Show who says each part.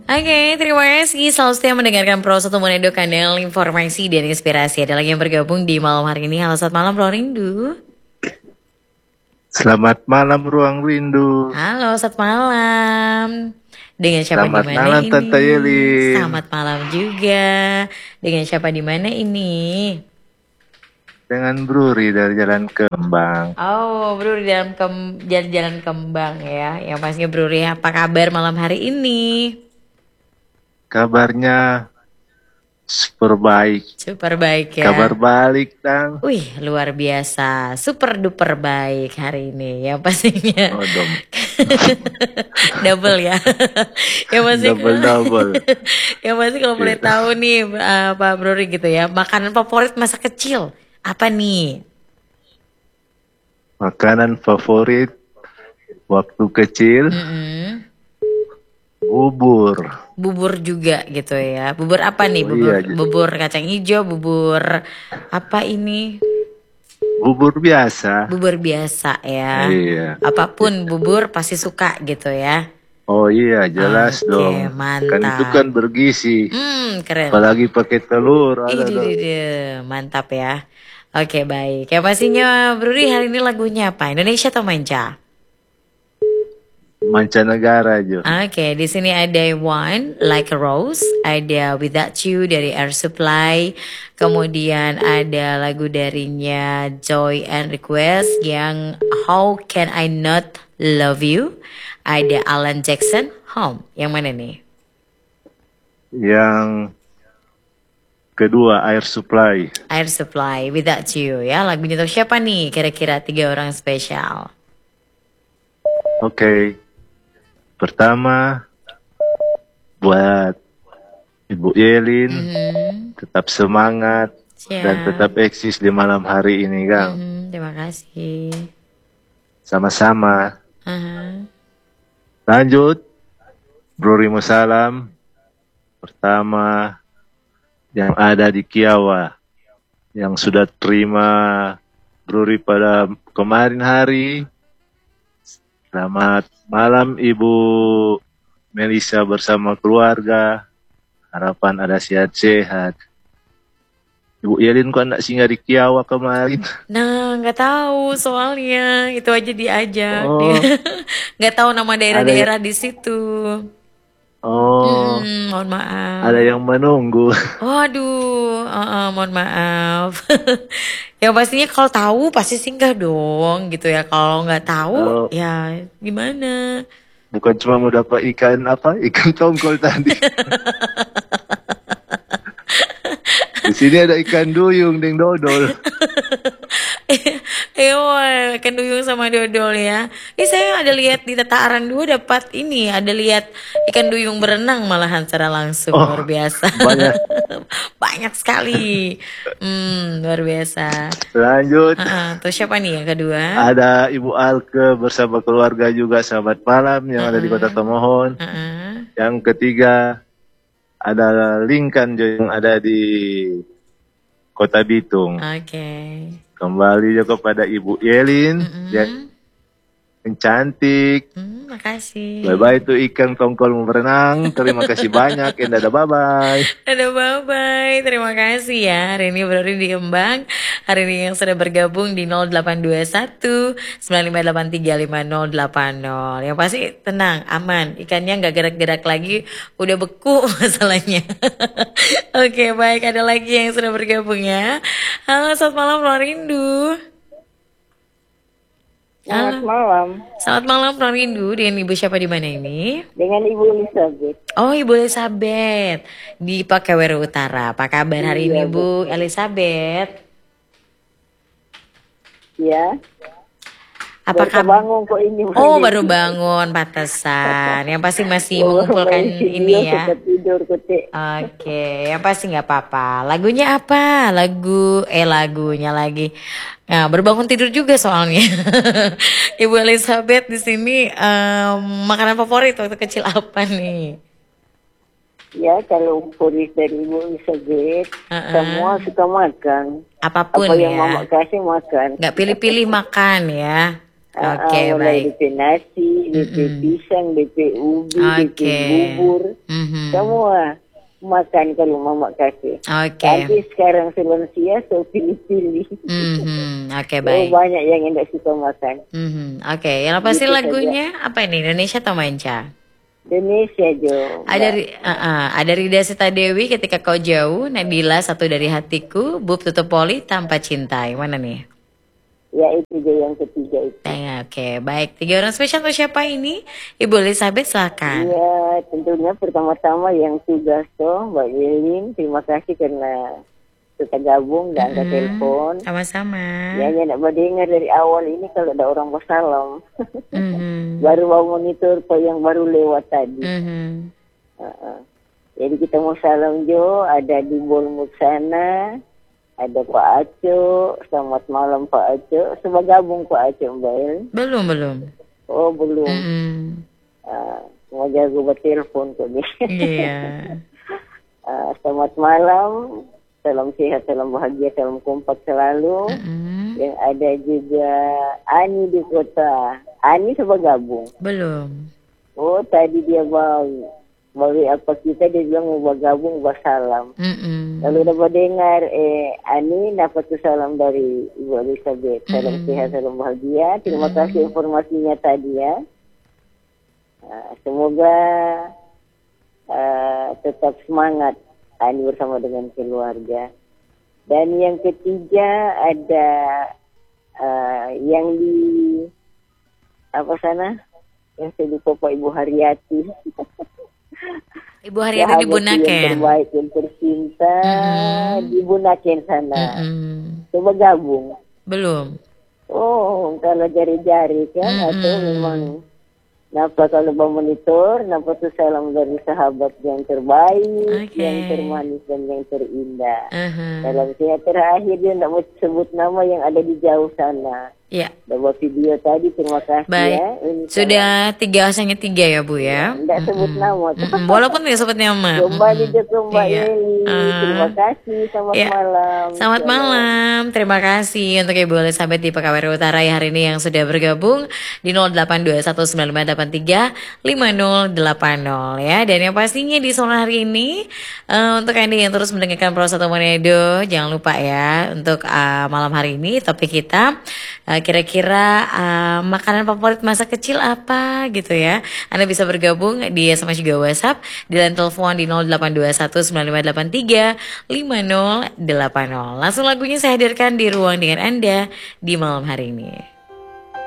Speaker 1: Oke, terima kasih. Selalu setia mendengarkan Pro 1 Monedo, kanal informasi dan inspirasi. Ada lagi yang bergabung di malam hari ini. Halo, selamat malam, Bro Rindu.
Speaker 2: Selamat malam Ruang Rindu.
Speaker 1: Halo, selamat malam. Dengan siapa di
Speaker 2: Selamat
Speaker 1: mana
Speaker 2: malam
Speaker 1: ini?
Speaker 2: Tante Yelin.
Speaker 1: Selamat malam juga. Dengan siapa di mana ini?
Speaker 2: Dengan Bruri dari Jalan Kembang.
Speaker 1: Oh, Bro di dalam jalan-jalan kembang ya. Yang pastinya Bro, apa kabar malam hari ini?
Speaker 2: Kabarnya super baik.
Speaker 1: Super baik ya.
Speaker 2: Kabar balik, Tang.
Speaker 1: Wih, luar biasa. Super duper baik hari ini ya pastinya.
Speaker 2: Oh,
Speaker 1: Double ya. Yang pasti
Speaker 2: double.
Speaker 1: yang pasti kalau boleh
Speaker 2: Iya.
Speaker 1: tahu nih Pak Brori gitu ya. Makanan favorit masa kecil apa nih?
Speaker 2: Makanan favorit waktu kecil,
Speaker 1: Mm-mm.
Speaker 2: bubur.
Speaker 1: Bubur juga gitu ya. Bubur apa nih?
Speaker 2: Oh,
Speaker 1: Bubur
Speaker 2: iya,
Speaker 1: bubur kacang hijau, bubur apa ini?
Speaker 2: bubur biasa.
Speaker 1: Bubur biasa ya.
Speaker 2: Iya.
Speaker 1: Apapun bubur pasti suka gitu ya.
Speaker 2: Oh iya, jelas
Speaker 1: Oke,
Speaker 2: dong. Kan itu
Speaker 1: mantap.
Speaker 2: kan bergizi.
Speaker 1: Keren.
Speaker 2: Apalagi pakai telur, ada dong.
Speaker 1: Ide, mantap ya. Oke, baik. Ya pastinya Bruri hari ini lagunya apa? Indonesia atau manca?
Speaker 2: Mancanegara aja.
Speaker 1: Oke, di sini ada One Like a Rose, ada Without You dari Air Supply, kemudian ada lagu darinya Joy and Request yang How Can I Not Love You, ada Alan Jackson Home. Yang mana nih?
Speaker 2: Yang kedua, Air Supply.
Speaker 1: Air Supply, Without You ya. Lagunya untuk siapa nih? Kira-kira 3 orang spesial.
Speaker 2: Oke. Pertama, buat Ibu Yelin, tetap semangat dan
Speaker 1: Siap.
Speaker 2: tetap eksis di malam hari ini, Kang.
Speaker 1: Terima kasih.
Speaker 2: Sama-sama.
Speaker 1: Aha.
Speaker 2: Lanjut, Bro Rimo Salam. Pertama, yang ada di Kiawa, yang sudah terima Bruri pada kemarin hari. Selamat malam Ibu Melisa bersama keluarga. Harapan ada sehat-sehat. Ibu Yelin kok anak singgah di Kiawa kemarin?
Speaker 1: Nah, nggak tahu soalnya itu aja diajak.
Speaker 2: Oh,
Speaker 1: Nggak tahu nama daerah-daerah di situ.
Speaker 2: oh,
Speaker 1: Mohon maaf.
Speaker 2: ada yang menunggu.
Speaker 1: Waduh, mohon maaf. Yang pastinya kalau tahu pasti singgah dong gitu ya. Kalau nggak tahu
Speaker 2: Oh,
Speaker 1: ya gimana?
Speaker 2: bukan cuma mau dapat ikan apa? Ikan tongkol tadi. Di sini ada ikan duyung, deng dodol.
Speaker 1: Ikan duyung sama dodol ya. Ini saya ada lihat di Tata Arang 2 dapat ini, ada lihat ikan duyung berenang malahan secara langsung,
Speaker 2: Oh,
Speaker 1: luar biasa.
Speaker 2: banyak.
Speaker 1: Banyak sekali. Luar biasa.
Speaker 2: Lanjut,
Speaker 1: Terus siapa nih yang kedua?
Speaker 2: ada Ibu Alke bersama keluarga juga, selamat malam yang ada di Kota Tomohon.
Speaker 1: Heeh.
Speaker 2: Yang ketiga, ada Linkan yang ada di Kota Bitung.
Speaker 1: Oke.
Speaker 2: Kembali juga kepada Ibu Yelin yang cantik.
Speaker 1: Makasih.
Speaker 2: Bye-bye tuh ikan tongkol berenang. Terima kasih banyak. Dadah, bye-bye.
Speaker 1: Dadah, bye-bye. Terima kasih ya. Hari ini berarti di Kembang. Hari ini yang sudah bergabung di 0821 958355080. Yang pasti tenang, aman. Ikannya nggak gerak-gerak lagi. Udah beku masalahnya. Oke, baik. Ada lagi yang sudah bergabung ya. Halo, selamat malam, Florindu.
Speaker 3: Selamat malam.
Speaker 1: Selamat malam, Florindu. Dengan ibu siapa di mana ini?
Speaker 3: Dengan Ibu Elizabeth.
Speaker 1: Oh, Ibu Elizabeth di Pakewere Utara. Apa kabar hari ini, Bu Elizabeth?
Speaker 3: Ya.
Speaker 1: Apa
Speaker 3: Baru bangun kok ini.
Speaker 1: Oh, baru bangun, pantesan. Yang pasti masih mengumpulkan ini ya.
Speaker 3: Tidur kutik.
Speaker 1: Oke, yang pasti nggak apa-apa. Lagunya apa? Lagunya lagi. Nah, berbangun tidur juga soalnya. Ibu Elizabeth di sini makanan favorit waktu kecil apa nih?
Speaker 3: Ya, kalau favorit dari Ibu Elizabeth, semua suka makan.
Speaker 1: Apapun
Speaker 3: Apa yang
Speaker 1: ya.
Speaker 3: Mama kasih makan.
Speaker 1: Nggak pilih-pilih makan ya. Oke,
Speaker 3: mulai
Speaker 1: baik.
Speaker 3: DP nasi, DP pisang, DP ubi, DP
Speaker 1: Oke.
Speaker 3: bubur,
Speaker 1: Mhm.
Speaker 3: semua makan kalau mama kasih.
Speaker 1: Oke.
Speaker 3: Tapi sekarang selansia so pilih-pilih.
Speaker 1: Oke,
Speaker 3: Oh,
Speaker 1: baik.
Speaker 3: banyak yang tidak suka makan.
Speaker 1: Oke, yang pasti
Speaker 3: Gitu
Speaker 1: lagunya apa ini? Indonesia atau Manca?
Speaker 3: Indonesia Jo.
Speaker 1: Ada Rida Sita Dewi, Ketika Kau Jauh, Nabila, Satu Dari Hatiku, Bub Tutup Poli, Tanpa Cinta. Yang mana nih?
Speaker 3: Ya itu Jo yang ketiga itu.
Speaker 1: Oke, baik. 3 orang spesial untuk siapa ini? Ibu Elizabeth, silakan.
Speaker 3: Ya tentunya pertama-tama yang tugas tuh Mbak Yelin. Terima kasih karena kita gabung dan angkat telepon.
Speaker 1: Sama-sama.
Speaker 3: Ya nak berdengar dari awal ini kalau ada orang bersalam.
Speaker 1: Mhm.
Speaker 3: Baru mau monitor apa yang baru lewat tadi.
Speaker 1: Mhm.
Speaker 3: Jadi kita mau salam Jo, ada di Bolmut sana, ada Pak Aco, selamat malam Pak Aco. Coba gabung Pak Aco Mbak El.
Speaker 1: Belum.
Speaker 3: Oh belum. Mau jago bertelepon kok nih.
Speaker 1: Iya.
Speaker 3: Selamat malam, salam sehat, salam bahagia, salam kompak selalu. Yang ada juga Ani di kota. Ani coba gabung.
Speaker 1: Belum.
Speaker 3: Oh tadi dia baru apa kita dia bilang mau bergabung bersalam. Lalu udah dengar Ani dapat salam dari Ibu Elizabeth. Salam sehat, salam bahagia. Terima kasih informasinya tadi ya. Semoga tetap semangat Ani bersama dengan keluarga. Dan yang ketiga ada yang di apa sana? Yang saya lupa Pak Ibu Haryati.
Speaker 1: Ibu Haryati di Bunaken.
Speaker 3: Yang terbaik, yang tercinta di Bunaken sana. Coba gabung.
Speaker 1: Belum.
Speaker 3: Oh, kalau jari-jari kan atau memang napa kalau monitor, napa tuh salam dari sahabat yang terbaik, yang termanis dan yang terindah. Dalam saya terakhir dia tidak mau sebut nama yang ada di jauh sana.
Speaker 1: Ya.
Speaker 3: Dapat video tadi, terima kasih ya.
Speaker 1: Baik. Sudah 3, hanya 3 ya Bu ya.
Speaker 3: Tidak sebut nama.
Speaker 1: Walaupun tidak sebut nama.
Speaker 3: Kembali ke Mbak Yeli. Terima kasih. Selamat malam.
Speaker 1: Selamat malam. Terima kasih untuk Ibu Elizabeth di Pekanbaru Utara ya hari ini yang sudah bergabung di 082195835080 ya. Dan yang pastinya di sore hari ini untuk Anda yang terus mendengarkan Pro 1 Manado, jangan lupa ya untuk malam hari ini topik kita kira-kira makanan favorit masa kecil apa gitu ya. Anda bisa bergabung di SMS juga WhatsApp di line telepon di 082195835080. Langsung lagunya saya hadirkan di ruang dengan Anda di malam hari ini.